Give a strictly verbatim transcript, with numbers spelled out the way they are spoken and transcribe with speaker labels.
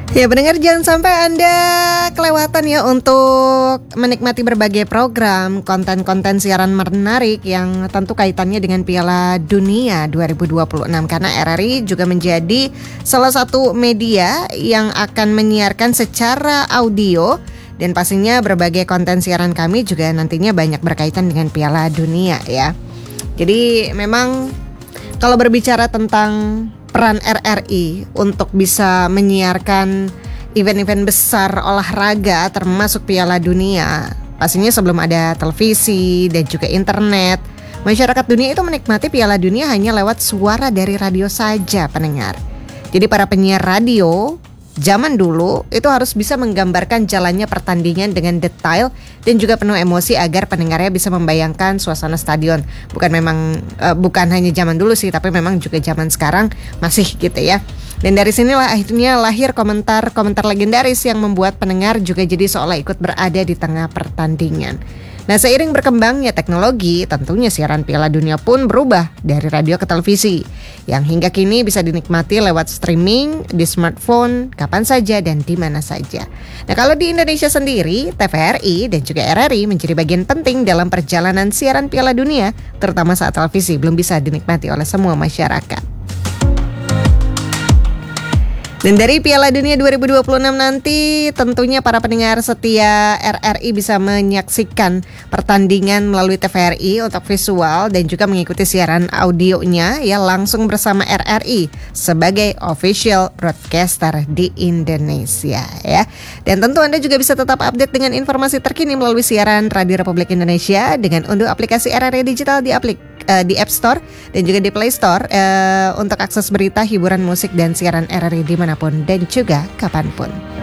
Speaker 1: Ya pendengar, jangan sampai Anda kelewatan ya untuk menikmati berbagai program, konten-konten siaran menarik yang tentu kaitannya dengan Piala Dunia dua ribu dua puluh enam. Karena R R I juga menjadi salah satu media yang akan menyiarkan secara audio. Dan pastinya berbagai konten siaran kami juga nantinya banyak berkaitan dengan Piala Dunia ya. Jadi memang kalau berbicara tentang peran R R I untuk bisa menyiarkan event-event besar olahraga termasuk Piala Dunia, pastinya sebelum ada televisi dan juga internet, masyarakat dunia itu menikmati Piala Dunia hanya lewat suara dari radio saja, pendengar. Jadi para penyiar radio zaman dulu itu harus bisa menggambarkan jalannya pertandingan dengan detail dan juga penuh emosi agar pendengarnya bisa membayangkan suasana stadion. Bukan memang uh, bukan hanya zaman dulu sih, tapi memang juga zaman sekarang masih gitu ya. Dan dari sinilah akhirnya lahir komentar-komentar legendaris yang membuat pendengar juga jadi seolah ikut berada di tengah pertandingan. Nah, seiring berkembangnya teknologi, tentunya siaran Piala Dunia pun berubah dari radio ke televisi, yang hingga kini bisa dinikmati lewat streaming, di smartphone, kapan saja dan di mana saja. Nah, kalau di Indonesia sendiri, T V R I dan juga R R I menjadi bagian penting dalam perjalanan siaran Piala Dunia, terutama saat televisi belum bisa dinikmati oleh semua masyarakat. Dan dari Piala Dunia dua ribu dua puluh enam nanti tentunya para pendengar setia R R I bisa menyaksikan pertandingan melalui T V R I untuk visual dan juga mengikuti siaran audionya ya langsung bersama R R I sebagai official broadcaster di Indonesia ya. Dan tentu Anda juga bisa tetap update dengan informasi terkini melalui siaran Radio Republik Indonesia dengan unduh aplikasi R R I Digital di aplik di App Store dan juga di Play Store uh, untuk akses berita, hiburan, musik, dan siaran R R I dimanapun dan juga kapanpun.